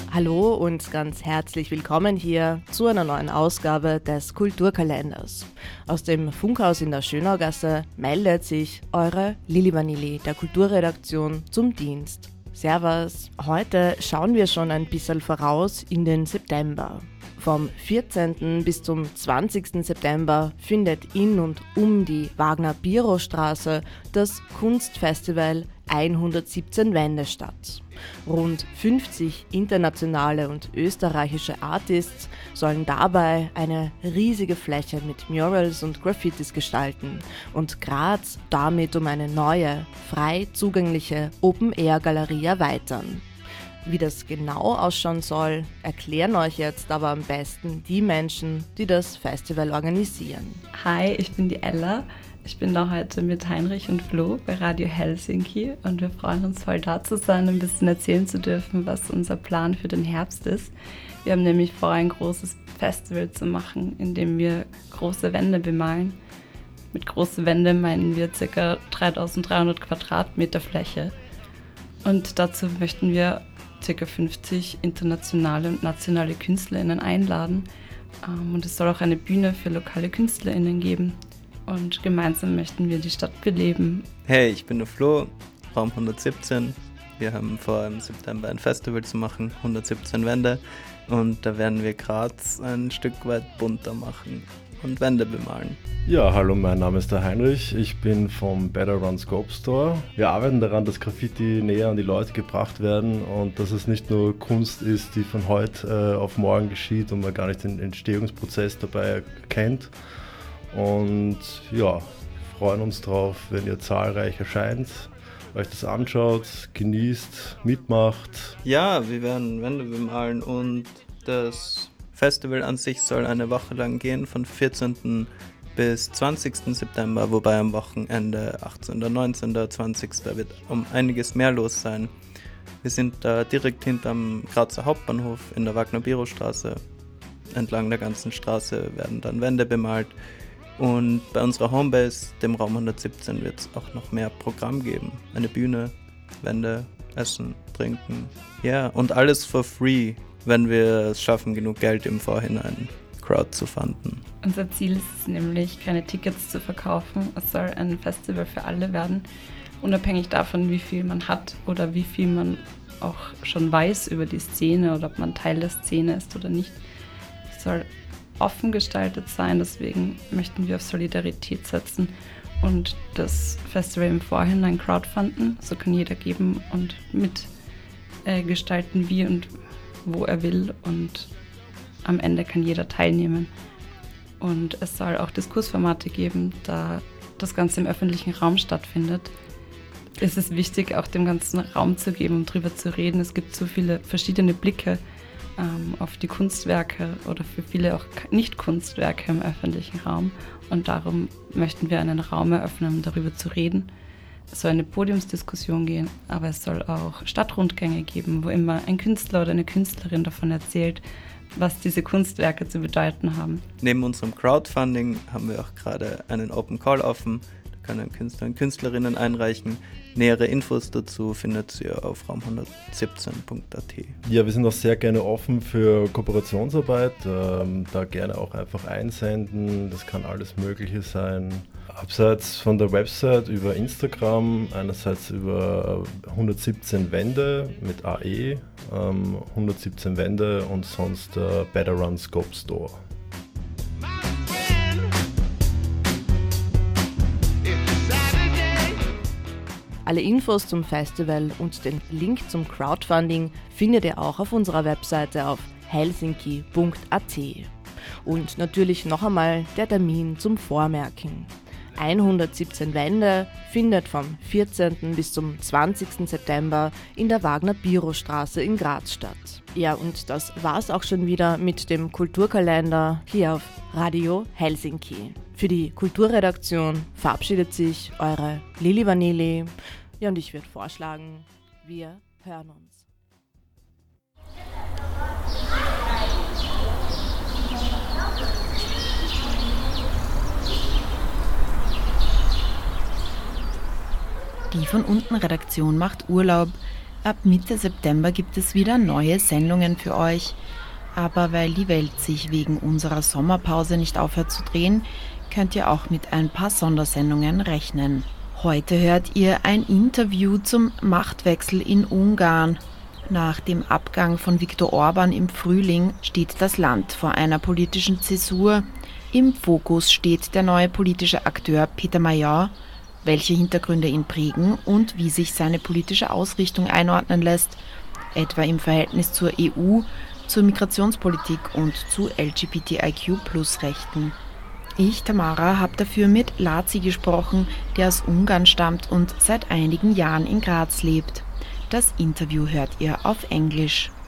Hallo und ganz herzlich willkommen hier zu einer neuen Ausgabe des Kulturkalenders. Aus dem Funkhaus in der Schönaugasse meldet sich eure Lili Vanilli der Kulturredaktion zum Dienst. Servus, heute schauen wir schon ein bisschen voraus in den September. Vom 14. bis zum 20. September findet in und um die Wagner-Biro-Straße das Kunstfestival 117 Wände statt. Rund 50 internationale und österreichische Artists sollen dabei eine riesige Fläche mit Murals und Graffitis gestalten und Graz damit um eine neue, frei zugängliche Open-Air-Galerie erweitern. Wie das genau ausschauen soll, erklären euch jetzt aber am besten die Menschen, die das Festival organisieren. Hi, ich bin die Ella. Ich bin da heute mit Heinrich und Flo bei Radio Helsinki und wir freuen uns voll da zu sein, ein bisschen erzählen zu dürfen, was unser Plan für den Herbst ist. Wir haben nämlich vor, ein großes Festival zu machen, in dem wir große Wände bemalen. Mit große Wände meinen wir ca. 3300 Quadratmeter Fläche. Und dazu möchten wir ca. 50 internationale und nationale KünstlerInnen einladen. Und es soll auch eine Bühne für lokale KünstlerInnen geben. Und gemeinsam möchten wir die Stadt beleben. Hey, ich bin der Flo, Raum 117. Wir haben vor, im September ein Festival zu machen, 117 Wände. Und da werden wir Graz ein Stück weit bunter machen und Wände bemalen. Ja, hallo, mein Name ist der Heinrich. Ich bin vom Better Run Scope Store. Wir arbeiten daran, dass Graffiti näher an die Leute gebracht werden und dass es nicht nur Kunst ist, die von heute auf morgen geschieht und man gar nicht den Entstehungsprozess dabei kennt. Und ja, wir freuen uns drauf, wenn ihr zahlreich erscheint, euch das anschaut, genießt, mitmacht. Ja, wir werden Wände bemalen und das Festival an sich soll eine Woche lang gehen, von 14. bis 20. September, wobei am Wochenende 18., 19., 20. wird um einiges mehr los sein. Wir sind da direkt hinterm Grazer Hauptbahnhof in der Wagner-Biro-Straße. Entlang der ganzen Straße werden dann Wände bemalt. Und bei unserer Homebase, dem Raum 117, wird es auch noch mehr Programm geben. Eine Bühne, Wände, Essen, Trinken. Ja, und alles for free, wenn wir es schaffen, genug Geld im Vorhinein Crowd zu fanden. Unser Ziel ist es nämlich, keine Tickets zu verkaufen. Es soll ein Festival für alle werden, unabhängig davon, wie viel man hat oder wie viel man auch schon weiß über die Szene oder ob man Teil der Szene ist oder nicht. Es soll offen gestaltet sein, deswegen möchten wir auf Solidarität setzen und das Festival im Vorhinein crowdfunden. So kann jeder geben und mitgestalten, wie und wo er will, und am Ende kann jeder teilnehmen. Und es soll auch Diskursformate geben, da das Ganze im öffentlichen Raum stattfindet. Es ist wichtig, auch dem ganzen Raum zu geben, um drüber zu reden. Es gibt so viele verschiedene Blicke auf die Kunstwerke oder für viele auch Nicht-Kunstwerke im öffentlichen Raum. Und darum möchten wir einen Raum eröffnen, um darüber zu reden. Es soll eine Podiumsdiskussion gehen, aber es soll auch Stadtrundgänge geben, wo immer ein Künstler oder eine Künstlerin davon erzählt, was diese Kunstwerke zu bedeuten haben. Neben unserem Crowdfunding haben wir auch gerade einen Open Call offen. Da können Künstler und Künstlerinnen einreichen. Nähere Infos dazu findet ihr auf raum117.at. Ja, wir sind auch sehr gerne offen für Kooperationsarbeit. Da gerne auch einfach einsenden. Das kann alles Mögliche sein. Abseits von der Website über Instagram, einerseits über 117 Wände mit AE, 117 Wände und sonst Better Run Scope Store. Alle Infos zum Festival und den Link zum Crowdfunding findet ihr auch auf unserer Webseite auf helsinki.at. Und natürlich noch einmal der Termin zum Vormerken. 117 Wände findet vom 14. bis zum 20. September in der Wagner-Biro-Straße in Graz statt. Ja, und das war's auch schon wieder mit dem Kulturkalender hier auf Radio Helsinki. Für die Kulturredaktion verabschiedet sich eure Lili Vanilli. Ja, und ich würde vorschlagen, wir hören uns. Die von unten Redaktion macht Urlaub. Ab Mitte September gibt es wieder neue Sendungen für euch. Aber weil die Welt sich wegen unserer Sommerpause nicht aufhört zu drehen, könnt ihr auch mit ein paar Sondersendungen rechnen. Heute hört ihr ein Interview zum Machtwechsel in Ungarn. Nach dem Abgang von Viktor Orban im Frühling steht das Land vor einer politischen Zäsur. Im Fokus steht der neue politische Akteur Peter Major, welche Hintergründe ihn prägen und wie sich seine politische Ausrichtung einordnen lässt, etwa im Verhältnis zur EU, zur Migrationspolitik und zu LGBTIQ+-Rechten. Ich, Tamara, habe dafür mit Laci gesprochen, der aus Ungarn stammt und seit einigen Jahren in Graz lebt. Das Interview hört ihr auf Englisch.